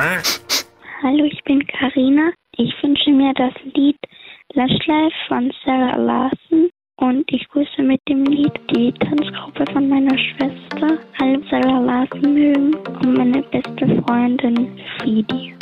Hallo, ich bin Karina. Ich wünsche mir das Lied Lush Life von Sarah Larsen und ich grüße mit dem Lied die Tanzgruppe von meiner Schwester. Alle Sarah Larsen mögen und meine beste Freundin Fidi.